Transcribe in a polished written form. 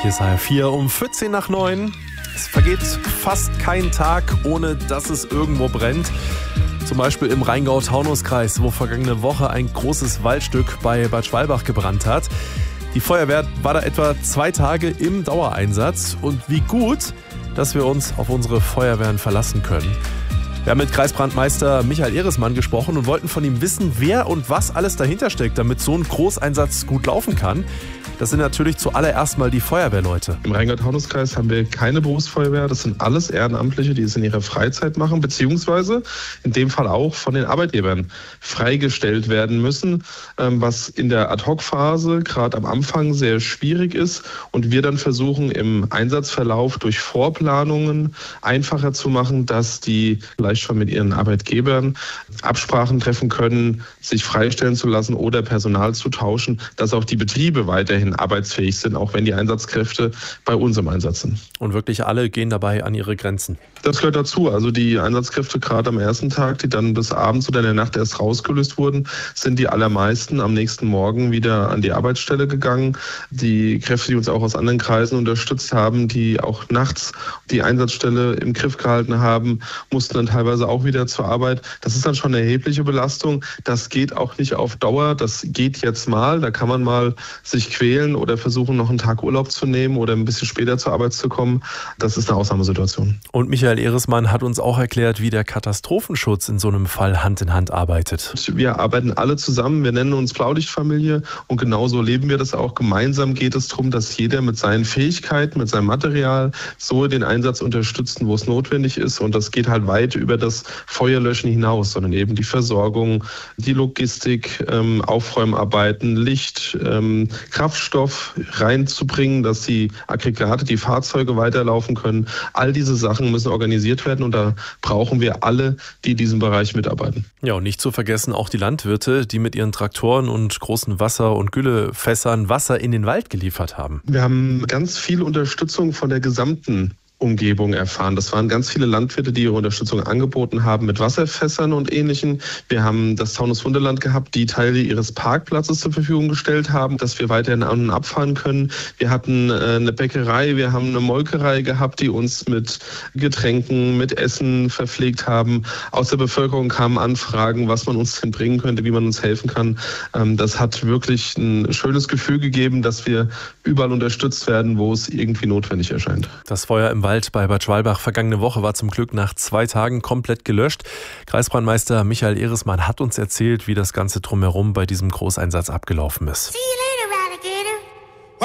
Hier ist HR4 um 14 nach 9. Es vergeht fast kein Tag, ohne dass es irgendwo brennt. Zum Beispiel im Rheingau-Taunus-Kreis, wo vergangene Woche ein großes Waldstück bei Bad Schwalbach gebrannt hat. Die Feuerwehr war da etwa 2 Tage im Dauereinsatz. Und wie gut, dass wir uns auf unsere Feuerwehren verlassen können. Wir haben mit Kreisbrandmeister Michael Ehresmann gesprochen und wollten von ihm wissen, wer und was alles dahinter steckt, damit so ein Großeinsatz gut laufen kann. Das sind natürlich zuallererst mal die Feuerwehrleute. Im Rheingau-Taunus-Kreis haben wir keine Berufsfeuerwehr. Das sind alles Ehrenamtliche, die es in ihrer Freizeit machen, beziehungsweise in dem Fall auch von den Arbeitgebern freigestellt werden müssen, was in der Ad-Hoc-Phase gerade am Anfang sehr schwierig ist und wir dann versuchen im Einsatzverlauf durch Vorplanungen einfacher zu machen, dass die vielleicht schon mit ihren Arbeitgebern Absprachen treffen können, sich freistellen zu lassen oder Personal zu tauschen, dass auch die Betriebe weiterhin arbeitsfähig sind, auch wenn die Einsatzkräfte bei uns im Einsatz sind. Und wirklich alle gehen dabei an ihre Grenzen? Das gehört dazu. Also die Einsatzkräfte gerade am ersten Tag, die dann bis abends oder in der Nacht erst rausgelöst wurden, sind die allermeisten am nächsten Morgen wieder an die Arbeitsstelle gegangen. Die Kräfte, die uns auch aus anderen Kreisen unterstützt haben, die auch nachts die Einsatzstelle im Griff gehalten haben, mussten dann teilweise auch wieder zur Arbeit. Das ist dann schon eine erhebliche Belastung. Das geht auch nicht auf Dauer. Das geht jetzt mal. Da kann man mal sich quälen oder versuchen, noch einen Tag Urlaub zu nehmen oder ein bisschen später zur Arbeit zu kommen. Das ist eine Ausnahmesituation. Und Michael Ehresmann hat uns auch erklärt, wie der Katastrophenschutz in so einem Fall Hand in Hand arbeitet. Wir arbeiten alle zusammen. Wir nennen uns Blaulichtfamilie und genauso leben wir das auch. Gemeinsam geht es darum, dass jeder mit seinen Fähigkeiten, mit seinem Material so den Einsatz unterstützt, wo es notwendig ist. Und das geht halt weit über das Feuerlöschen hinaus, sondern eben die Versorgung, die Logistik, Aufräumarbeiten, Licht, Kraftstoff reinzubringen, dass die Aggregate, die Fahrzeuge weiterlaufen können. All diese Sachen müssen organisiert werden und da brauchen wir alle, die in diesem Bereich mitarbeiten. Ja, und nicht zu vergessen auch die Landwirte, die mit ihren Traktoren und großen Wasser- und Güllefässern Wasser in den Wald geliefert haben. Wir haben ganz viel Unterstützung von der gesamten Umgebung erfahren. Das waren ganz viele Landwirte, die ihre Unterstützung angeboten haben mit Wasserfässern und Ähnlichem. Wir haben das Taunus-Wunderland gehabt, die Teile ihres Parkplatzes zur Verfügung gestellt haben, dass wir weiterhin an- und abfahren können. Wir hatten eine Bäckerei, wir haben eine Molkerei gehabt, die uns mit Getränken, mit Essen verpflegt haben. Aus der Bevölkerung kamen Anfragen, was man uns denn bringen könnte, wie man uns helfen kann. Das hat wirklich ein schönes Gefühl gegeben, dass wir überall unterstützt werden, wo es irgendwie notwendig erscheint. Das Feuer im Wald bei Bad Schwalbach vergangene Woche war zum Glück nach 2 Tagen komplett gelöscht. Kreisbrandmeister Michael Ehresmann hat uns erzählt, wie das Ganze drumherum bei diesem Großeinsatz abgelaufen ist.